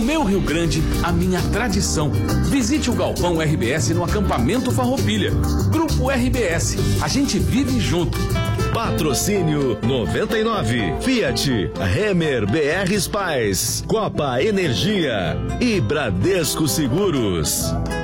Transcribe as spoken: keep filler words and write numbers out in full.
meu Rio Grande, a minha tradição. Visite o Galpão R B S no acampamento Farroupilha. Grupo R B S, a gente vive junto. Patrocínio noventa e nove, Fiat, Remer B R Spies, Copa Energia e Bradesco Seguros.